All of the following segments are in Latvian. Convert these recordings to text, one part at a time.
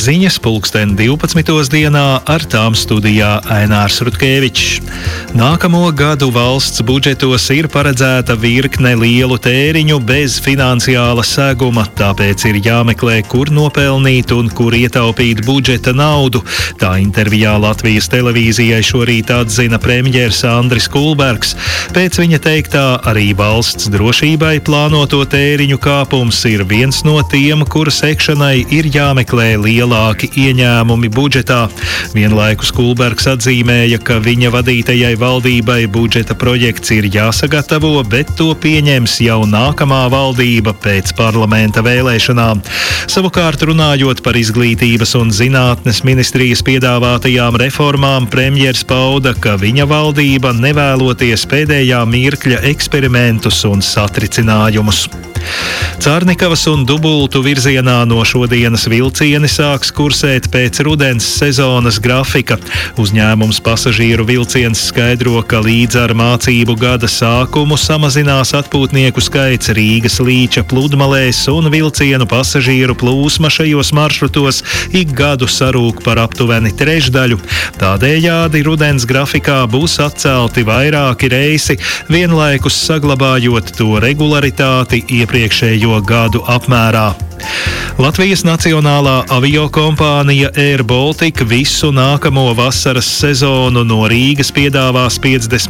Ziņas pulksten 12. dienā, ar tām studijā Ainārs Rutkevičs. Nākamo gadu valsts budžetos ir paredzēta virkne lielu tēriņu bez finansiāla seguma, tāpēc ir jāmeklē, kur nopelnīt un kur ietaupīt budžeta naudu. Tā intervijā Latvijas televīzijai šorīt atzina premjers Andris Kulbergs. Pēc viņa teiktā, arī valsts drošībai plānoto tēriņu kāpums ir viens no tiem, kura sekšanai ir jāmeklē lielāki ieņēmumi budžetā. Vienlaikus Kulbergs atzīmēja, ka viņa vadītajai valdībai budžeta projekts ir jāsagatavo, bet to pieņems jau nākamā valdība pēc parlamenta vēlēšanām. Savukārt, runājot par izglītības un zinātnes ministrijas piedāvātajām reformām, premjers pauda, ka viņa valdība nevēloties pēdējā mirkļa eksperimentus un satricinājumus. Cārnikavas un Dubultu virzienā no šodienas vilcieni sāks kursēt pēc rudens sezonas grafika. Uzņēmums Pasažieru vilciens skaidro, ka līdz ar mācību gada sākumu samazinās atpūtnieku skaits Rīgas Līča pludmalēs un vilcienu pasažieru plūsma šajos maršrutos ik gadu sarūk par aptuveni trešdaļu. Tādējādi rudens grafikā būs atcelti vairāki reisi, vienlaikus saglabājot to regularitāti iepriekšējo gadu apmērā. Latvijas Nacionālā aviokompānija Air Baltica visu nākamo vasaras sezonu no Rīgas piedāvās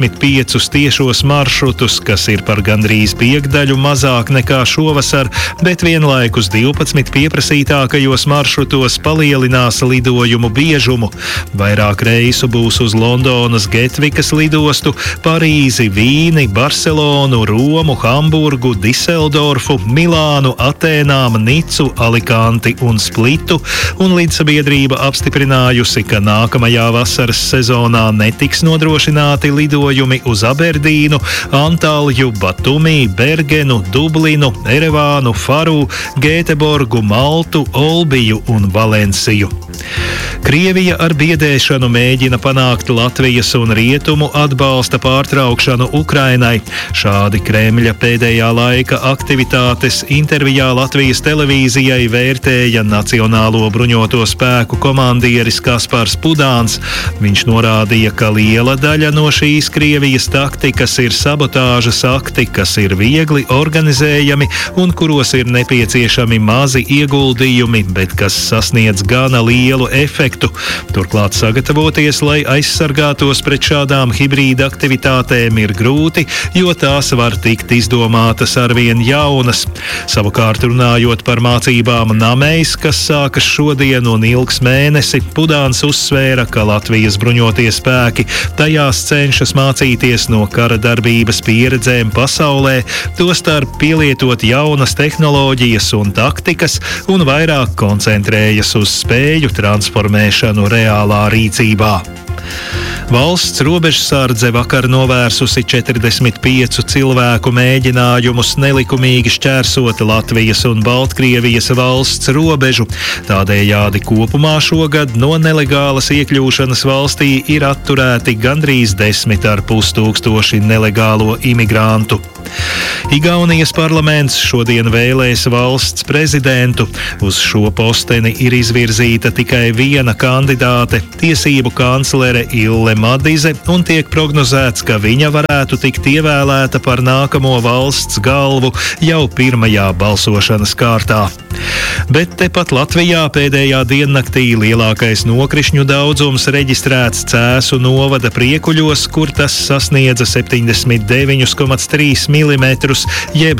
55 tiešos maršrutus, kas ir par gandrīz piekdaļu mazāk nekā šovasar, bet vienlaikus 12 pieprasītākajos maršrutos palielinās lidojumu biežumu. Vairāk reisu būs uz Londonas Getvikas lidostu, Parīzi, Vīni, Barcelonu, Romu, Hamburgu, Diseldorfu, Milānu, Atēnām, Nicu, Alikanti un Splitu, un līdzsabiedrība apstiprinājusi, ka nākamajā vasaras sezonā netiks nodrošināti lidojumi uz Aberdīnu, Antalju, Batumi, Bergenu, Dublinu, Erevānu, Faru, Gēteborgu, Maltu, Olbiju un Valenciju. Krievija ar biedēšanu mēģina panākt Latvijas un Rietumu atbalsta pārtraukšanu Ukrainai. Šādi Kremļa pēdējā laika aktivitātes intervijā Latvijas televīzijai vērtēja Nacionālo bruņoto spēku komandieris Kaspars Pudāns. Viņš norādīja, ka liela daļa no šīs Krievijas taktikas ir sabotāžas akti, kas ir viegli organizējami un kuros ir nepieciešami mazi ieguldījumi, bet kas sasniedz gana lielu efektu. Turklāt sagatavoties, lai aizsargātos pret šādām hibrīda aktivitātēm, ir grūti, jo tās var tikt izdomātas arvien jaunas. Savukārt, runājot par mācībām Namejs, kas sākas šodien un ilgs mēnesi, Pudāns uzsvēra, ka Latvijas bruņotie spēki tajās cenšas mācīties no kara darbības pieredzēm pasaulē, tostarp pielietot jaunas tehnoloģijas un taktikas un vairāk koncentrējas uz spēju transformēšanu reālā rīcībā. Valsts robežsardze vakar novērsusi 45 cilvēku mēģinājumus nelikumīgi šķērsot Latvijas un Baltkrievijas valsts robežu. Tādējādi kopumā šogad no nelegālas iekļūšanas valstī ir atturēti gandrīz 10,5 tūkstoši nelegālo imigrantu. Igaunijas parlaments šodien vēlēs valsts prezidentu. Uz šo posteni ir izvirzīta tikai viena kandidāte – tiesību kanclere Ille Madize, un tiek prognozēts, ka viņa varētu tikt ievēlēta par nākamo valsts galvu jau pirmajā balsošanas kārtā. Bet tepat Latvijā pēdējā diennaktī lielākais nokrišņu daudzums reģistrēts Cēsu novada Priekuļos, kur tas sasniedza 79,3 mm, jeb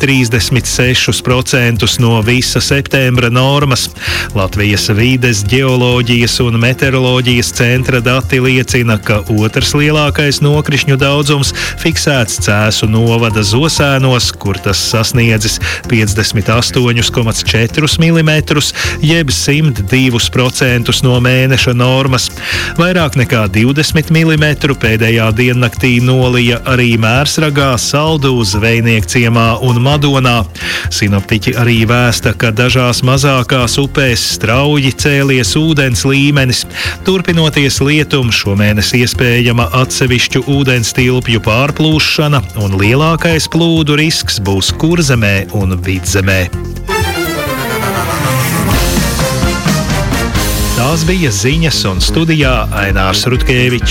136% no visa septembra normas. Latvijas vides, ģeoloģijas un meteoroloģijas centra dati liecina, ka otrs lielākais nokrišņu daudzums fiksēts Cēsu novada Zosēnos, kur tas sasniedzis 58,4 mm, jeb 102% no mēneša normas. Vairāk nekā 20 mm pēdējā diennaktī nolija arī Mērsragā, Saldū, Zvejniekciemā un Madonā. Sinoptiķi arī vēsta, ka dažās mazākās upēs strauji cēlies ūdens līmenis. Turpinoties lietum, šomēnes iespējama atsevišķu ūdens tilpju pārplūšana un lielākais plūdu risks būs Kurzemē un Vidzemē. Tās bija ziņas un studijā Ainārs Rutkevičs.